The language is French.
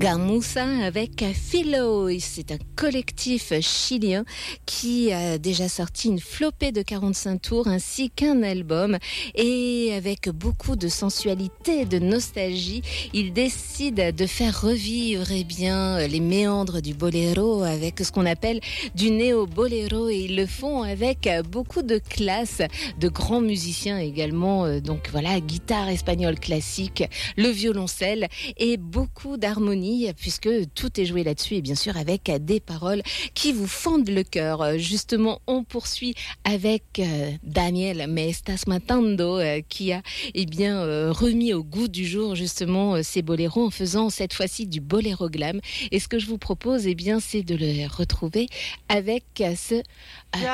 Gamusa avec Philo. C'est un collectif chilien qui a déjà sorti une flopée de 45 tours ainsi qu'un album. Et avec beaucoup de sensualité et de nostalgie, ils décident de faire revivre les méandres du boléro avec ce qu'on appelle du néo-boléro. Et ils le font avec beaucoup de classe, de grands musiciens également. Donc voilà, guitare espagnole classique, le violoncelle et beaucoup d'harmonie puisque tout est joué là-dessus et bien sûr avec des paroles qui vous fendent le cœur. Justement, on poursuit avec Daniel Me Estás Matando qui a remis au goût du jour justement ces boléros en faisant cette fois-ci du boléro glam. Et ce que je vous propose c'est de le retrouver avec ce